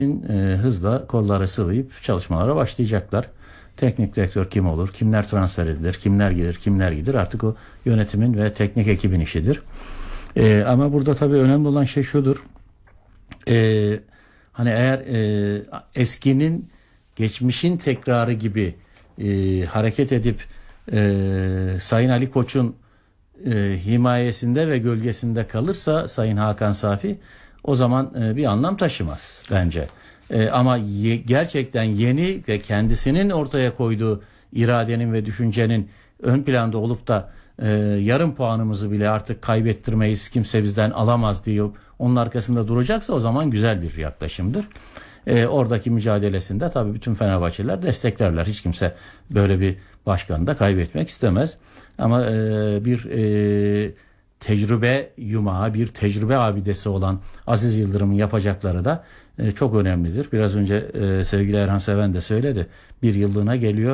hızla kolları sıvayıp çalışmalara başlayacaklar. Teknik direktör kim olur, kimler transfer edilir, kimler gelir, kimler gider artık o yönetimin ve teknik ekibin işidir. Ama burada tabii önemli olan şey şudur. Hani eğer eskinin, geçmişin tekrarı gibi hareket edip Sayın Ali Koç'un himayesinde ve gölgesinde kalırsa Sayın Hakan Safi, o zaman bir anlam taşımaz bence. Ama gerçekten yeni ve kendisinin ortaya koyduğu iradenin ve düşüncenin ön planda olup da yarım puanımızı bile artık kaybettirmeyiz, kimse bizden alamaz diyor, onun arkasında duracaksa o zaman güzel bir yaklaşımdır. Oradaki mücadelesinde tabii bütün Fenerbahçeliler desteklerler. Hiç kimse böyle bir başkanı da kaybetmek istemez. Ama bir tecrübe yumağı, bir tecrübe abidesi olan Aziz Yıldırım'ın yapacakları da çok önemlidir. Biraz önce sevgili Erhan Seven de söyledi. Bir yıllığına geliyor.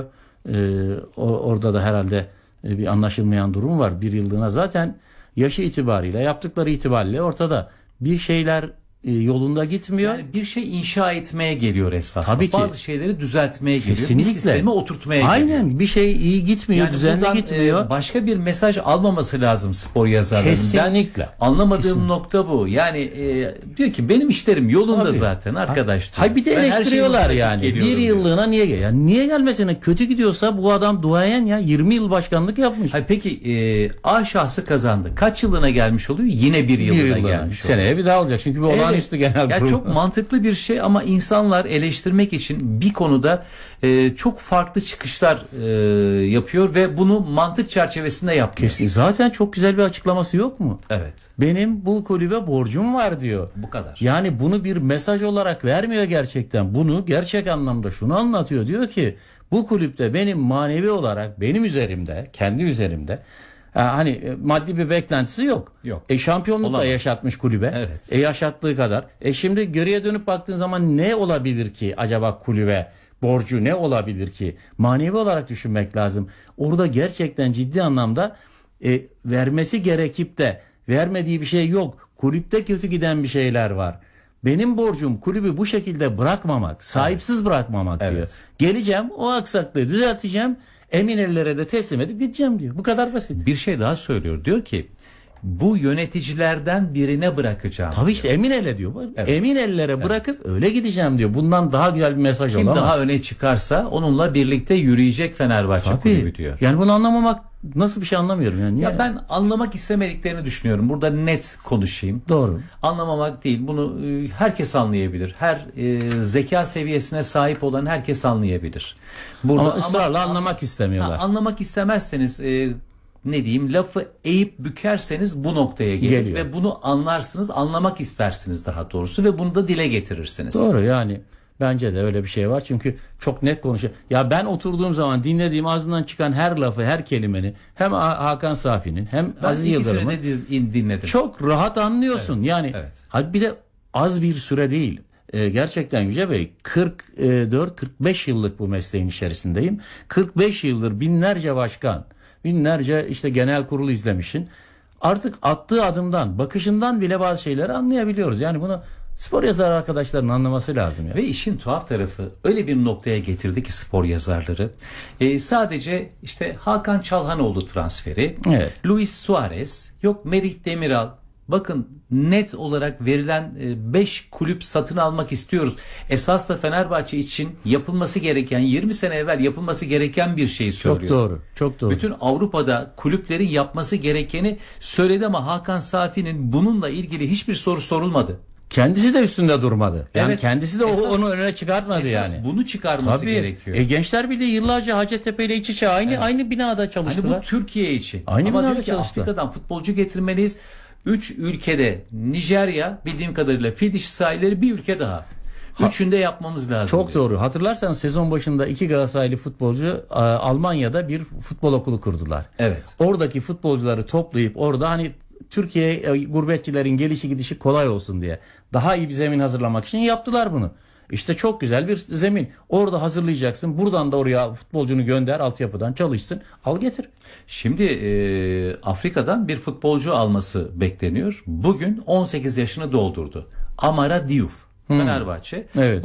Orada da herhalde bir anlaşılmayan durum var. Bir yıllığına zaten yaşı itibariyle, yaptıkları itibariyle ortada bir şeyler yolunda gitmiyor. Yani bir şey inşa etmeye geliyor esasında. Tabii ki. Bazı şeyleri düzeltmeye geliyor. Kesinlikle. Bir sistemi oturtmaya geliyor. Aynen, bir şey iyi gitmiyor, yani düzenli gitmiyor. Başka bir mesaj almaması lazım spor yazarlarının. Kesinlikle. Ben anlamadığım Kesinlikle. nokta bu. Yani diyor ki benim işlerim yolunda Tabii. zaten arkadaş diyor. Hayır, bir de Ben her eleştiriyorlar şeyi yani. geliyorum Bir diyor. yıllığına niye gel? Yani niye gelmesine, kötü gidiyorsa bu adam duayen ya, 20 yıl başkanlık yapmış. Hayır, peki A şahsı kazandı. Kaç yıllığına gelmiş oluyor? Yine bir yıllığına gelmiş oluyor. Seneye bir daha olacak. Çünkü bir olağanüstü genel ya kurul. çok mantıklı bir şey ama insanlar eleştirmek için bir konuda çok farklı çıkışlar yapıyor ve bunu mantık çerçevesinde yapmıyor. Kesin. Zaten çok güzel bir açıklaması yok mu? Evet. Benim bu kulübe borcum var diyor. Bu kadar. Yani bunu bir mesaj olarak vermiyor gerçekten. Bunu gerçek anlamda şunu anlatıyor. Diyor ki bu kulüpte benim manevi olarak, benim üzerimde, kendi üzerimde hani maddi bir beklentisi yok. Yok. Şampiyonluk da Olamaz. yaşatmış kulübe. Evet. Yaşattığı kadar. Şimdi geriye dönüp baktığın zaman ne olabilir ki acaba kulübe? Borcu ne olabilir ki? Manevi olarak düşünmek lazım. Orada gerçekten ciddi anlamda vermesi gerekip de vermediği bir şey yok. Kulüpte kötü giden bir şeyler var. Benim borcum kulübü bu şekilde bırakmamak, sahipsiz bırakmamak diyor. Evet. Geleceğim, o aksaklığı düzelteceğim, emin ellere de teslim edip gideceğim diyor. Bu kadar basit. Bir şey daha söylüyor. Diyor ki bu yöneticilerden birine bırakacağım. Tabii işte emin elle diyor. Evet. Emin ellere bırakıp öyle gideceğim diyor. Bundan daha güzel bir mesaj Kim olamaz. daha öne çıkarsa onunla birlikte yürüyecek Fenerbahçe kulübü diyor. Yani bunu anlamamak nasıl bir şey anlamıyorum. Yani niye? Ya ben anlamak istemediklerini düşünüyorum. Burada net konuşayım. Doğru. Anlamamak değil. Bunu herkes anlayabilir. Her zeka seviyesine sahip olan herkes anlayabilir. Burada Ama ısrarla anlamak istemiyorlar. Anlamak istemezseniz ne diyeyim, lafı eğip bükerseniz bu noktaya gelir Geliyor. ve bunu anlarsınız, anlamak istersiniz daha doğrusu ve bunu da dile getirirsiniz. Doğru, yani bence de öyle bir şey var. Çünkü çok net konuşuyor. Ya ben oturduğum zaman dinlediğim, ağzından çıkan her lafı, her kelimeni, hem Hakan Safi'nin hem Ben Aziz ikisini Yıldırım'ın de dinledim. çok rahat anlıyorsun. Evet, Yani evet. hadi bir de az bir süre değil. Gerçekten Yüce Bey, 44-45 yıllık bu mesleğin içerisindeyim. 45 yıldır binlerce başkan, binlerce işte genel kurulu izlemişsin. Artık attığı adımdan, bakışından bile bazı şeyleri anlayabiliyoruz. Yani bunu spor yazarı arkadaşların anlaması lazım ya. Ve işin tuhaf tarafı öyle bir noktaya getirdi ki spor yazarları. Sadece işte Hakan Çalhanoğlu transferi, Evet. Luis Suarez, yok Merih Demiral. Bakın net olarak verilen 5 kulüp satın almak istiyoruz. Esas da Fenerbahçe için yapılması gereken, 20 sene evvel yapılması gereken bir şeyi söylüyor. Çok doğru, çok doğru. Bütün Avrupa'da kulüplerin yapması gerekeni söyledi ama Hakan Safi'nin bununla ilgili hiçbir soru sorulmadı. Kendisi de üstünde durmadı. Yani Evet. kendisi de onu önüne çıkartmadı Esas yani. bunu çıkarması Tabii. gerekiyor. Gençler Birliği yıllarca Hacettepe ile iç içe aynı binada çalıştılar. Hani bu Türkiye için. Aynı ama binada diyor ki çalıştılar. Afrika'dan futbolcu getirmeliyiz. 3 ülkede, Nijerya bildiğim kadarıyla, fil dişi sahilleri bir ülke daha. Üçünde yapmamız lazım. Çok diyor. doğru. Hatırlarsanız sezon başında 2 Galatasaraylı futbolcu Almanya'da bir futbol okulu kurdular. Evet. Oradaki futbolcuları toplayıp orada hani Türkiye gurbetçilerin gelişi gidişi kolay olsun diye daha iyi bir zemin hazırlamak için yaptılar bunu. İşte çok güzel bir zemin. Orada hazırlayacaksın. Buradan da oraya futbolcunu gönder, altyapıdan çalışsın. Al getir. Şimdi Afrika'dan bir futbolcu alması bekleniyor. Bugün 18 yaşını doldurdu. Amara Diouf. Fenerbahçe. Evet.